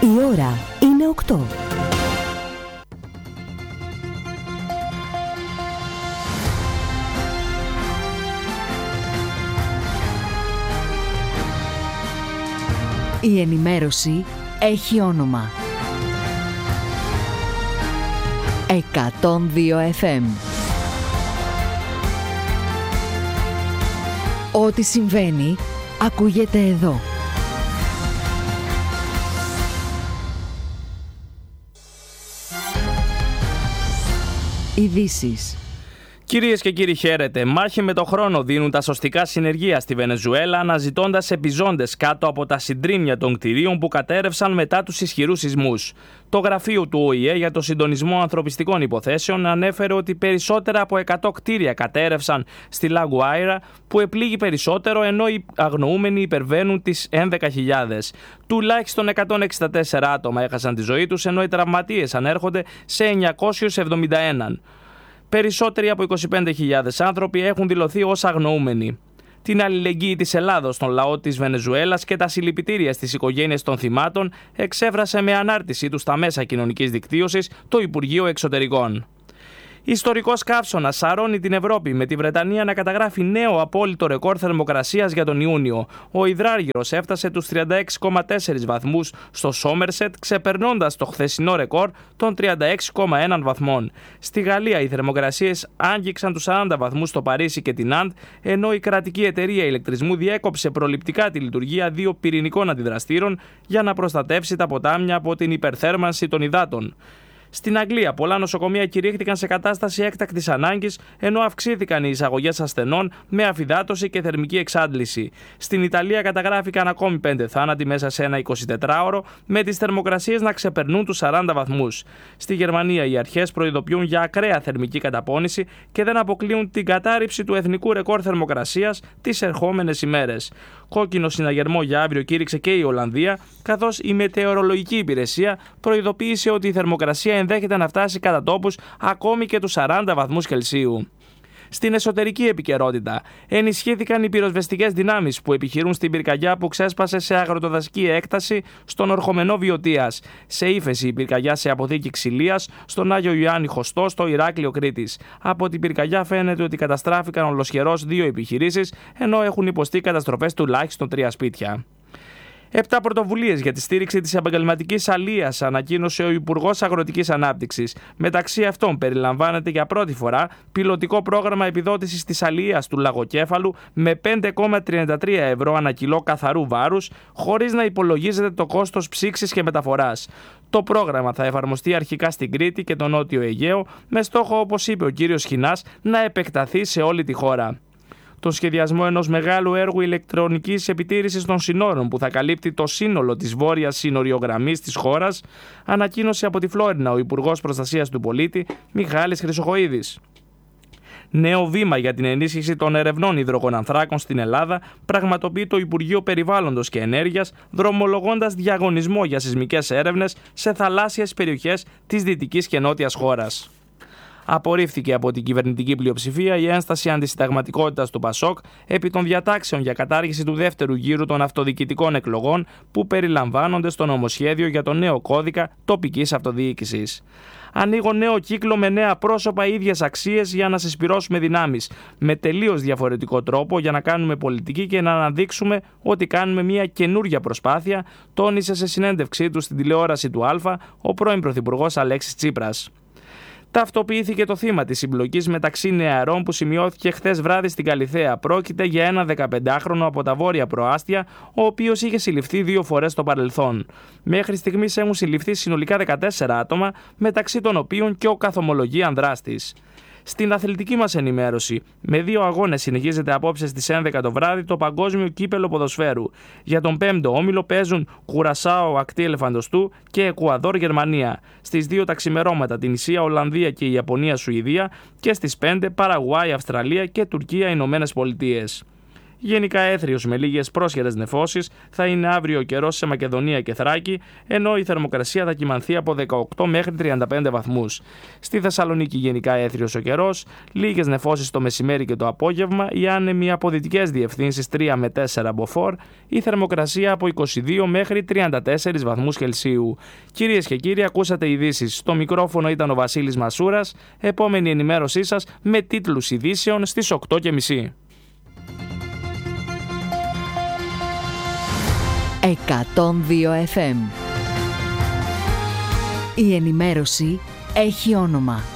Η ώρα είναι 8. Η ενημέρωση έχει όνομα. 102 FM. Ό,τι συμβαίνει, ακούγεται εδώ. Ειδήσεις. Κυρίες και κύριοι, χαίρετε. Μάχη με το χρόνο δίνουν τα σωστικά συνεργεία στη Βενεζουέλα, αναζητώντας επιζώντες κάτω από τα συντρίμμια των κτηρίων που κατέρρευσαν μετά τους ισχυρούς σεισμούς. Το γραφείο του ΟΗΕ για το συντονισμό ανθρωπιστικών υποθέσεων ανέφερε ότι περισσότερα από 100 κτίρια κατέρευσαν στη La Guaira, που επλήγει περισσότερο, ενώ οι αγνοούμενοι υπερβαίνουν τις 11.000. Τουλάχιστον 164 άτομα έχασαν τη ζωή τους, ενώ οι τραυματίες ανέρχονται σε 971. Περισσότεροι από 25.000 άνθρωποι έχουν δηλωθεί ως αγνοούμενοι. Την αλληλεγγύη της Ελλάδος στον λαό της Βενεζουέλας και τα συλληπιτήρια στις οικογένειες των θυμάτων εξέφρασε με ανάρτησή του στα μέσα κοινωνικής δικτύωσης το Υπουργείο Εξωτερικών. Ιστορικός καύσωνας σαρώνει την Ευρώπη, με τη Βρετανία να καταγράφει νέο απόλυτο ρεκόρ θερμοκρασίας για τον Ιούνιο. Ο υδράργυρος έφτασε τους 36,4 βαθμούς στο Σόμερσετ, ξεπερνώντας το χθεσινό ρεκόρ των 36,1 βαθμών. Στη Γαλλία οι θερμοκρασίες άγγιξαν τους 40 βαθμούς στο Παρίσι και την Αντ, ενώ η κρατική εταιρεία ηλεκτρισμού διέκοψε προληπτικά τη λειτουργία 2 πυρηνικών αντιδραστήρων για να προστατεύσει τα ποτάμια από την υπερθέρμανση των υδάτων. Στην Αγγλία, πολλά νοσοκομεία κηρύχθηκαν σε κατάσταση έκτακτης ανάγκης, ενώ αυξήθηκαν οι εισαγωγές ασθενών με αφυδάτωση και θερμική εξάντληση. Στην Ιταλία καταγράφηκαν ακόμη 5 θάνατοι μέσα σε ένα 24ωρο, με τις θερμοκρασίες να ξεπερνούν τους 40 βαθμούς. Στη Γερμανία, οι αρχές προειδοποιούν για ακραία θερμική καταπώνηση και δεν αποκλείουν την κατάρριψη του εθνικού ρεκόρ θερμοκρασίας τις ερχόμενες ημέρες. Κόκκινο συναγερμό για αύριο κήρυξε και η Ολλανδία, καθώς η μετεωρολογική υπηρεσία προειδοποίησε ότι η θερμοκρασία ενδέχεται να φτάσει κατά τόπους ακόμη και τους 40 βαθμούς Κελσίου. Στην εσωτερική επικαιρότητα, ενισχύθηκαν οι πυροσβεστικές δυνάμεις που επιχειρούν στην πυρκαγιά που ξέσπασε σε αγροτοδασική έκταση στον Ορχομενό Βιωτίας. Σε ύφεση η πυρκαγιά σε αποθήκη ξυλίας στον Άγιο Ιωάννη Χωστό στο Ηράκλειο Κρήτης. Από την πυρκαγιά φαίνεται ότι καταστράφηκαν ολοσχερώς 2 επιχειρήσεις, ενώ έχουν υποστεί καταστροφές τουλάχιστον 3 σπίτια. 7 πρωτοβουλίες για τη στήριξη της επαγγελματικής αλείας ανακοίνωσε ο Υπουργός Αγροτικής Ανάπτυξης. Μεταξύ αυτών περιλαμβάνεται για πρώτη φορά πιλωτικό πρόγραμμα επιδότησης της αλείας του λαγοκέφαλου με 5,33 ευρώ ανά κιλό καθαρού βάρους, χωρίς να υπολογίζεται το κόστος ψήξης και μεταφοράς. Το πρόγραμμα θα εφαρμοστεί αρχικά στην Κρήτη και τον Νότιο Αιγαίο, με στόχο, όπως είπε ο κύριος Χινάς, να επεκταθεί σε όλη τη χώρα. Τον σχεδιασμό ενός μεγάλου έργου ηλεκτρονικής επιτήρησης των συνόρων που θα καλύπτει το σύνολο της βόρειας συνοριογραμμής της χώρας, ανακοίνωσε από τη Φλόρινα ο Υπουργός Προστασίας του Πολίτη Μιχάλης Χρυσοχοΐδης. Νέο βήμα για την ενίσχυση των ερευνών υδρογονανθράκων στην Ελλάδα πραγματοποιεί το Υπουργείο Περιβάλλοντος και Ενέργειας, δρομολογώντας διαγωνισμό για σεισμικές έρευνες σε θαλάσσιες περιοχές της δυτικής και νότιας χώρας. Απορρίφθηκε από την κυβερνητική πλειοψηφία η ένσταση αντισυνταγματικότητας του ΠΑΣΟΚ επί των διατάξεων για κατάργηση του δεύτερου γύρου των αυτοδιοικητικών εκλογών που περιλαμβάνονται στο νομοσχέδιο για το νέο κώδικα τοπικής αυτοδιοίκησης. Ανοίγω νέο κύκλο με νέα πρόσωπα, ίδιες αξίες για να συσπυρώσουμε δυνάμεις, με τελείως διαφορετικό τρόπο για να κάνουμε πολιτική και να αναδείξουμε ότι κάνουμε μια καινούρια προσπάθεια, τόνισε σε συνέντευξή του στην τηλεόραση του Α ο πρώην Πρωθυπουργός Αλέξης Τσίπρας. Ταυτοποιήθηκε το θύμα της συμπλοκής μεταξύ νεαρών που σημειώθηκε χθες βράδυ στην Καλιθέα. Πρόκειται για ένα 15χρονο από τα βόρεια προάστια, ο οποίος είχε συλληφθεί 2 φορές στο παρελθόν. Μέχρι στιγμής έχουν συλληφθεί συνολικά 14 άτομα, μεταξύ των οποίων και ο καθομολογίαν δράστης. Στην αθλητική μας ενημέρωση, με 2 αγώνες συνεχίζεται απόψε στις 11 το βράδυ το Παγκόσμιο Κύπελλο Ποδοσφαίρου. Για τον 5ο όμιλο παίζουν Κουρασάο Ακτή Ελεφαντοστού και Εκουαδόρ Γερμανία. Στις 2 τα ξημερώματα την Ισία Ολλανδία και η Ιαπωνία Σουηδία και στις 5 Παραγουάη Αυστραλία και Τουρκία Ηνωμένες Πολιτείες. Γενικά έθριος με λίγες πρόσχερες νεφώσεις θα είναι αύριο ο καιρός σε Μακεδονία και Θράκη, ενώ η θερμοκρασία θα κυμανθεί από 18 μέχρι 35 βαθμούς. Στη Θεσσαλονίκη γενικά έθριος ο καιρός, λίγες νεφώσεις το μεσημέρι και το απόγευμα, οι άνεμοι από δυτικές διευθύνσεις 3 με 4 μποφόρ, η θερμοκρασία από 22 μέχρι 34 βαθμούς Κελσίου. Κυρίες και κύριοι, ακούσατε ειδήσεις. Στο μικρόφωνο ήταν ο Βασίλης Μασούρας. Επόμενη ενημέρωσή σας με τίτλους ειδήσεων στις 8:30. 102 FM. Η ενημέρωση έχει όνομα.